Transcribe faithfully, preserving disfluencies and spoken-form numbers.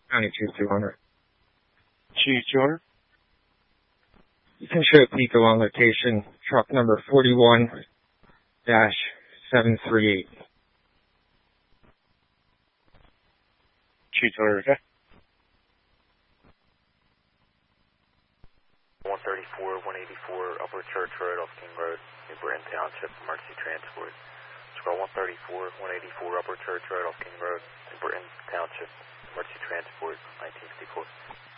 County two two hundred. two two hundred. You can show Pico on location, truck number forty-one dash seven three eight. two two hundred, okay? one thirty-four, one eighty-four, Upper Church Road off King Road, New Britain Township, emergency transport. Squad one thirty-four, one eighty-four, Upper Church Road off King Road, New Britain Township, emergency transport, nineteen fifty-four.